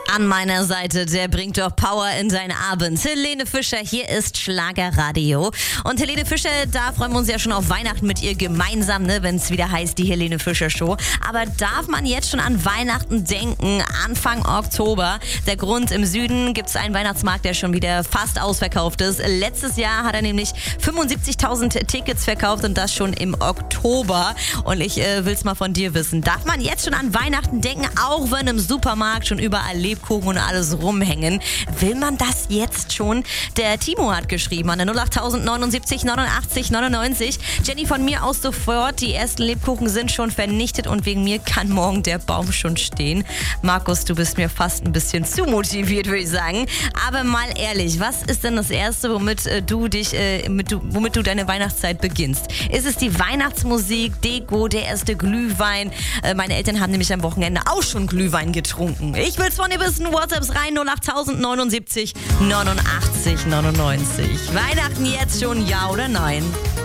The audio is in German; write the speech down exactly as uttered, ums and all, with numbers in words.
An meiner Seite, der bringt doch Power in deinen Abend. Helene Fischer, hier ist Schlagerradio. Und Helene Fischer, da freuen wir uns ja schon auf Weihnachten mit ihr gemeinsam, ne, wenn es wieder heißt, die Helene Fischer Show. Aber darf man jetzt schon an Weihnachten denken, Anfang Oktober? Der Grund, im Süden gibt es einen Weihnachtsmarkt, der schon wieder fast ausverkauft ist. Letztes Jahr hat er nämlich fünfundsiebzigtausend Tickets verkauft und das schon im Oktober. Und ich äh, will es mal von dir wissen. Darf man jetzt schon an Weihnachten denken, auch wenn im Supermarkt schon überall Lebkuchen und alles rumhängen? Will man das jetzt schon? Der Timo hat geschrieben an der null acht neunundsiebzig neunundachtzig neunundneunzig. Jenny, von mir aus sofort, die ersten Lebkuchen sind schon vernichtet und wegen mir kann morgen der Baum schon stehen. Markus, du bist mir fast ein bisschen zu motiviert, würde ich sagen. Aber mal ehrlich, was ist denn das Erste, womit äh, du dich, äh, mit du, womit du deine Weihnachtszeit beginnst? Ist es die Weihnachtsmusik, Deko, der erste Glühwein? Äh, meine Eltern haben nämlich am Wochenende auch schon Glühwein getrunken. Ich will's von dir wissen. WhatsApps rein, null acht neunundsiebzig neunundachtzig neunundneunzig. Weihnachten jetzt schon, ja oder nein?